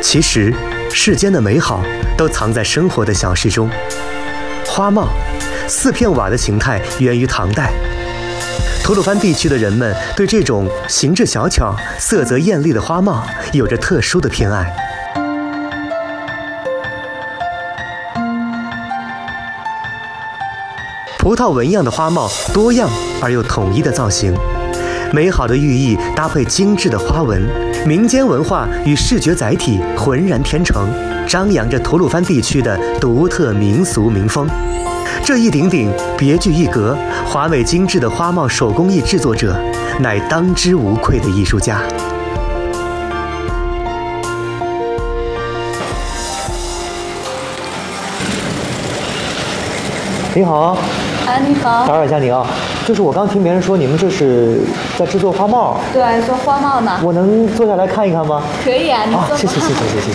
其实，世间的美好都藏在生活的小事中。花帽，4片瓦的形态源于唐代。吐鲁番地区的人们对这种形制小巧、色泽艳丽的花帽有着特殊的偏爱。葡萄纹样的花帽多样而又统一的造型，美好的寓意搭配精致的花纹，民间文化与视觉载体浑然天成，张扬着吐鲁番地区的独特民俗民风。这一顶顶别具一格、华美精致的花帽手工艺制作者，乃当之无愧的艺术家。你好。 你好， 打扰一下你啊，就是我刚听别人说你们这是在制作花帽。 对，做花帽呢。 我能坐下来看一看吗？ 可以啊，你坐。 谢谢。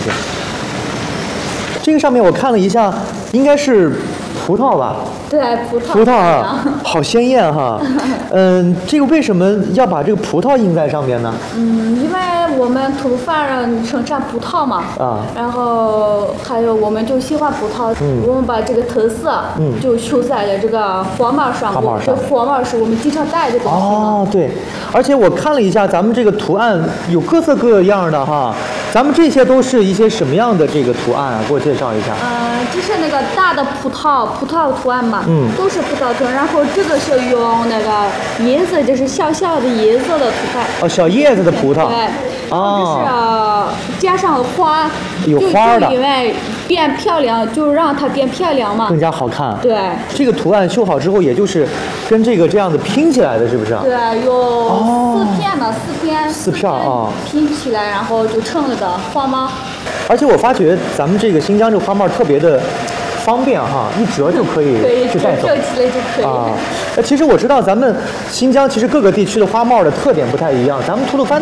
这个上面我看了一下，应该是葡萄吧？ 对， 葡萄啊，好鲜艳哈。这个为什么要把这个葡萄印在上面呢？ 因为我们吐鲁番人生产葡萄嘛，然后还有我们就喜欢葡萄，我们把这个特色，就绣在了这个花帽上。这花帽是我们经常戴的东西。 哦，对，而且我看了一下，咱们这个图案有各色各样的哈。咱们这些都是一些什么样的这个图案啊？给我介绍一下。 这是那个大的葡萄图案嘛，都是葡萄图。然后这个是用那个叶子，就是小小的叶子的图案。 哦，小叶子的葡萄。 对。哦。这是加上花， 有花的。 就因为变漂亮，就让它变漂亮嘛。 更加好看。 对。 这个图案绣好之后，也就是跟这个这样子拼起来的，是不是？ 对，有4片啊， 拼起来，然后就成了的花帽。 而且我发觉咱们这个新疆这个花帽特别的方便哈，一折就可以去带走。 折起来就可以啊。 其实我知道咱们新疆其实各个地区的花帽的特点不太一样，咱们吐鲁番